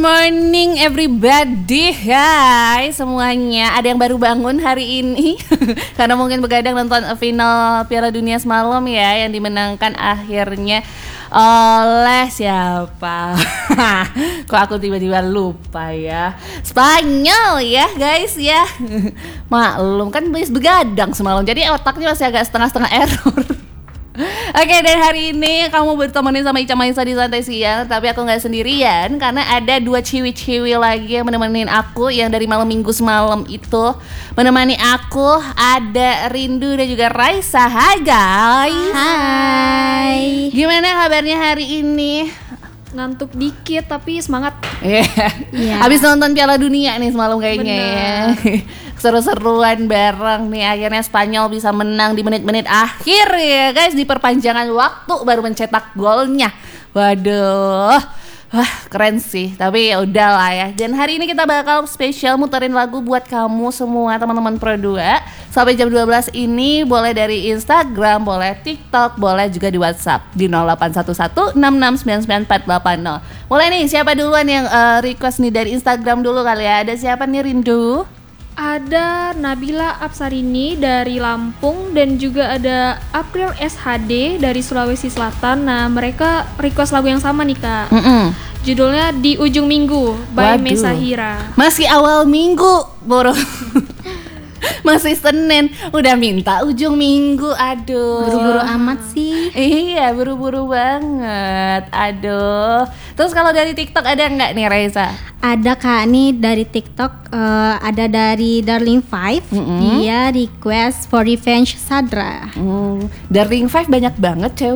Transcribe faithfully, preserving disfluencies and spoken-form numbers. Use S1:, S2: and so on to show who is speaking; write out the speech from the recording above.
S1: Morning everybody, hai semuanya. Ada yang baru bangun hari ini karena mungkin begadang nonton final Piala Dunia semalam ya, yang dimenangkan akhirnya oleh siapa? Kok aku tiba-tiba lupa ya. Spanyol ya guys ya. Maklum kan habis begadang semalam, jadi otaknya masih agak setengah-setengah error. Oke, dan hari ini kamu bertemenin sama Ica Maisa di Santai Siang. Tapi aku gak sendirian, karena ada dua ciwi-ciwi lagi yang menemenin aku, yang dari malam minggu semalam itu menemani aku. Ada Rindu dan juga Raisa. Hai guys.
S2: Hai.
S1: Gimana kabarnya hari ini?
S2: Ngantuk dikit tapi semangat.
S1: Iya. Yeah. Habis nonton Piala Dunia nih semalam kayaknya. Bener. Ya. Seru-seruan bareng nih, akhirnya Spanyol bisa menang di menit-menit akhir ya guys, di perpanjangan waktu baru mencetak golnya. Waduh, wah keren sih. Tapi ya udahlah ya. Dan hari ini kita bakal spesial muterin lagu buat kamu semua teman-teman Pro dua sampai jam dua belas ini. Boleh dari Instagram, boleh TikTok, boleh juga di WhatsApp di nol delapan satu satu enam enam sembilan sembilan empat delapan nol. Boleh nih, siapa duluan yang uh, request nih dari Instagram dulu kali ya? Ada siapa nih Rindu?
S2: Ada Nabila Apsarini dari Lampung dan juga ada April S H D dari Sulawesi Selatan. Nah, mereka request lagu yang sama nih Kak. Mm-mm. Judulnya Di Ujung Minggu by
S1: Waduh.
S2: Mesahira.
S1: Masih awal minggu, boro. Masih Senin udah minta ujung minggu. Aduh,
S2: buru-buru amat sih.
S1: Iya, buru-buru banget. Aduh. Terus kalau dari TikTok ada nggak nih Raisa?
S3: Ada Kak nih dari TikTok, uh, ada dari Darling Five. Mm-hmm. Dia request For Revenge Sadra.
S1: mm. Darling Five banyak banget cewek